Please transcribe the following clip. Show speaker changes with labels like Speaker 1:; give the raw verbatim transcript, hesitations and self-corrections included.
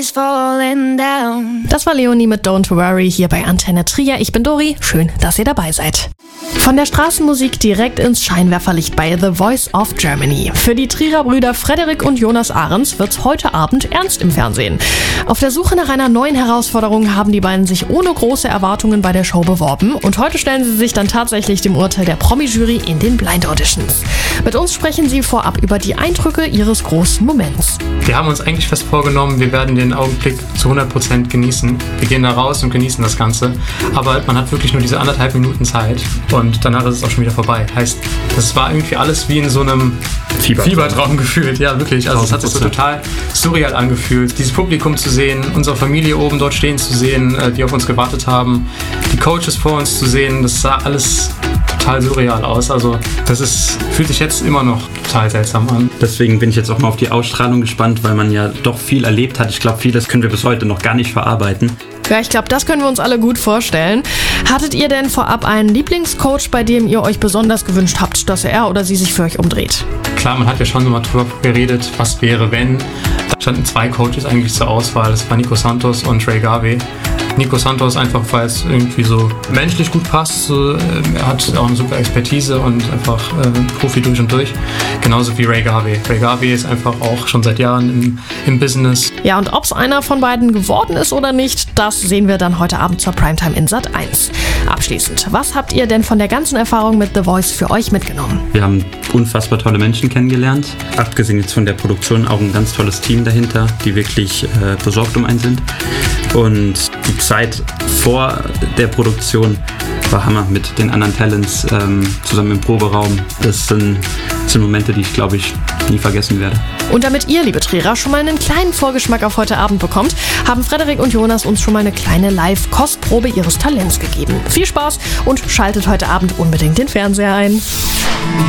Speaker 1: Das war Leonie mit Don't Worry hier bei Antenne Trier. Ich bin Dori, schön, dass ihr dabei seid. Von der Straßenmusik direkt ins Scheinwerferlicht bei The Voice of Germany. Für die Trierer Brüder Frederik und Jonas Ahrens wird's heute Abend ernst im Fernsehen. Auf der Suche nach einer neuen Herausforderung haben die beiden sich ohne große Erwartungen bei der Show beworben und heute stellen sie sich dann tatsächlich dem Urteil der Promi-Jury in den Blind Auditions. Mit uns sprechen sie vorab über die Eindrücke ihres großen Moments.
Speaker 2: Wir haben uns eigentlich fest vorgenommen, wir werden den Augenblick zu hundert Prozent genießen. Wir gehen da raus und genießen das Ganze, aber man hat wirklich nur diese anderthalb Minuten Zeit und danach ist es auch schon wieder vorbei. Heißt, das war irgendwie alles wie in so einem Fiebertraum, Fiebertraum gefühlt. Ja, wirklich. Also es hat sich so total surreal angefühlt. Dieses Publikum zu sehen, unsere Familie oben dort stehen zu sehen, die auf uns gewartet haben, die Coaches vor uns zu sehen, das sah alles total surreal aus. Also das ist, fühlt sich jetzt immer noch total seltsam an.
Speaker 3: Deswegen bin ich jetzt auch mal auf die Ausstrahlung gespannt, weil man ja doch viel erlebt hat. Ich glaube, vieles können wir bis heute noch gar nicht verarbeiten.
Speaker 1: Ja, ich glaube, das können wir uns alle gut vorstellen. Hattet ihr denn vorab einen Lieblingscoach, bei dem ihr euch besonders gewünscht habt, dass er oder sie sich für euch umdreht?
Speaker 2: Klar, man hat ja schon so mal drüber geredet, was wäre, wenn. Da standen zwei Coaches eigentlich zur Auswahl. Das war Nico Santos und Ray Garvey. Nico Santos einfach, weil es irgendwie so menschlich gut passt. So, er hat auch eine super Expertise und einfach äh, Profi durch und durch. Genauso wie Ray Garvey. Ray Garvey ist einfach auch schon seit Jahren im, im Business.
Speaker 1: Ja, und ob es einer von beiden geworden ist oder nicht, das sehen wir dann heute Abend zur Primetime in Sat eins. Abschließend, was habt ihr denn von der ganzen Erfahrung mit The Voice für euch mitgenommen?
Speaker 3: Wir haben unfassbar tolle Menschen kennengelernt. Abgesehen jetzt von der Produktion auch ein ganz tolles Team dahinter, die wirklich äh, besorgt um einen sind. Und die Zeit vor der Produktion war Hammer mit den anderen Talents ähm, zusammen im Proberaum. Das sind, das sind Momente, die ich, glaube ich, nie vergessen werde.
Speaker 1: Und damit ihr, liebe Trierer, schon mal einen kleinen Vorgeschmack auf heute Abend bekommt, haben Frederik und Jonas uns schon mal eine kleine Live-Kostprobe ihres Talents gegeben. Viel Spaß und schaltet heute Abend unbedingt den Fernseher ein.